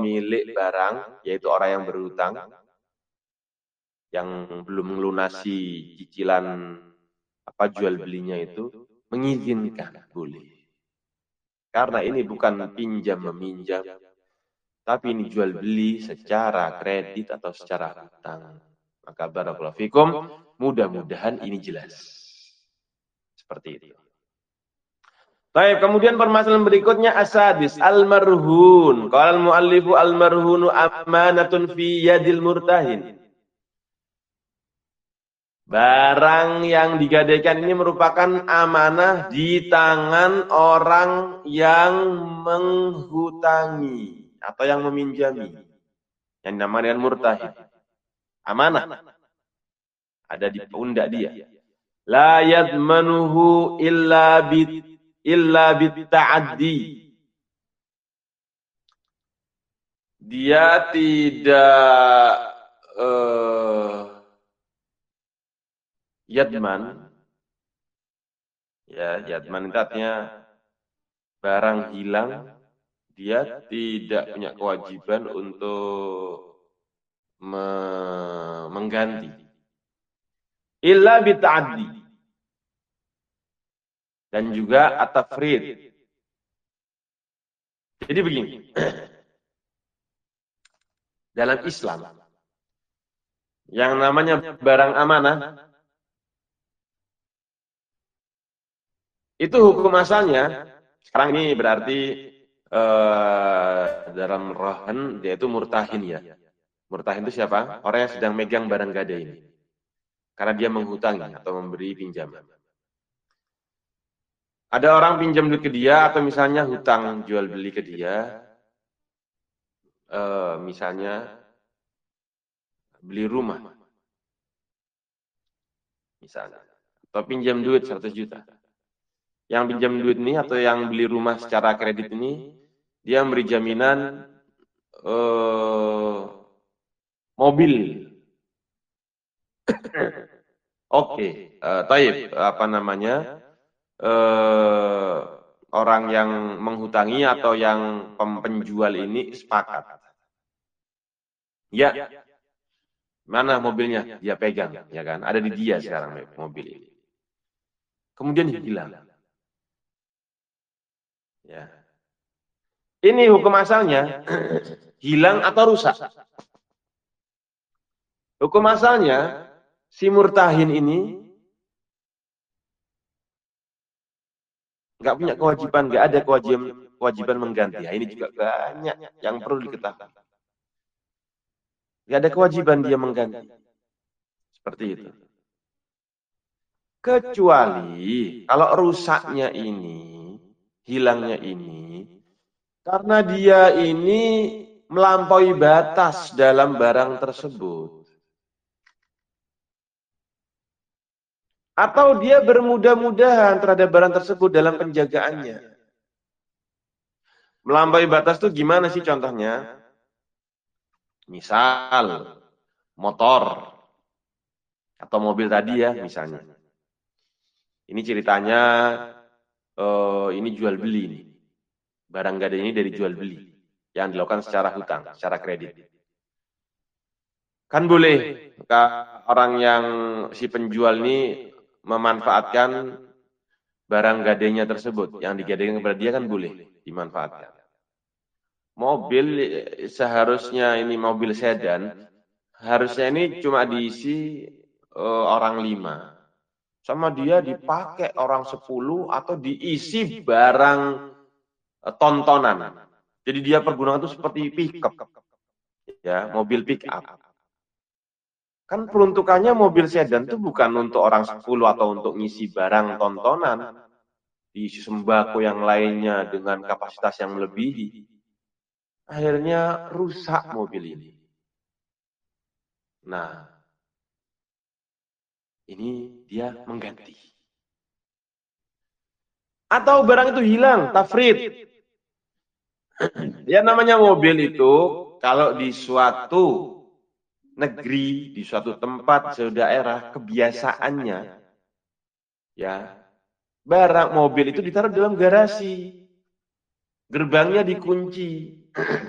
pemilik barang, yaitu orang yang berhutang, yang belum melunasi cicilan jual belinya itu, mengizinkan, boleh. Karena ini bukan pinjam meminjam, tapi ini jual beli secara kredit atau secara hutang. Maka barakallahu fikum, mudah-mudahan ini jelas. Seperti itu. Baik, kemudian permasalahan berikutnya asadis al-marhun. Qala al-muallifu al-marhunu amanatun fi yadil murtahin. Barang yang digadaikan ini merupakan amanah di tangan orang yang menghutangi atau yang meminjami. Yang dinamakan dengan murtahin. Amanah. Ada di pundak dia. La yadmanuhu illa bitta'addi. Dia tidak yadman. Ya, yadman itu artinya barang hilang, dia tidak punya kewajiban untuk mengganti. Illa bita'addi. Dan juga at-tafrid. Jadi begini. Dalam Islam, yang namanya barang amanah, itu hukum asalnya, sekarang ini berarti dalam rohan, yaitu murtahin ya. Murtahin itu siapa? Orang yang sedang megang barang gadai ini. Karena dia menghutangi atau memberi pinjaman. Ada orang pinjam duit ke dia, atau misalnya hutang jual beli ke dia, misalnya beli rumah, misalnya, atau pinjam duit 100 juta. Yang pinjam duit ini atau yang beli rumah secara kredit ini, dia memberi jaminan mobil. Oke, taib, orang yang menghutangi atau yang penjual ini sepakat. Ya, mana mobilnya? Dia pegang, ya kan? Ada di dia sekarang mobil ini. Kemudian hilang. Ya. Ini hukum asalnya hilang atau rusak. Hukum asalnya si murtahin ini nggak punya kewajiban, nggak ada kewajiban mengganti. Ya, ini juga banyak yang perlu diketahui. Nggak ada kewajiban dia mengganti. Seperti itu. Kecuali kalau rusaknya ini, hilangnya ini, karena dia ini melampaui batas dalam barang tersebut. Atau dia bermudah-mudahan terhadap barang tersebut dalam penjagaannya. Melampaui batas itu gimana sih contohnya? Misal, motor atau mobil tadi ya misalnya. Ini ceritanya, ini jual beli nih. Barang gadai ini dari jual beli yang dilakukan secara hutang, secara kredit. Kan boleh orang yang si penjual ini memanfaatkan barang gadainya tersebut, yang digadaikan kepada dia kan boleh dimanfaatkan. Mobil seharusnya ini mobil sedan, harusnya ini cuma diisi orang 5. Sama dia dipakai orang 10 atau diisi barang tontonan. Jadi dia pergunakan itu seperti pick-up. Ya, mobil pick-up. Kan peruntukannya mobil sedan itu bukan untuk orang 10 atau untuk ngisi barang tontonan. Diisi sembako yang lainnya dengan kapasitas yang melebihi. Akhirnya rusak mobil ini. Nah, ini dia mengganti. Atau barang itu hilang, tafrid. Ya namanya mobil itu, kalau di suatu negeri, di suatu tempat, suatu daerah, kebiasaannya, ya, barang mobil itu ditaruh dalam garasi. Gerbangnya dikunci.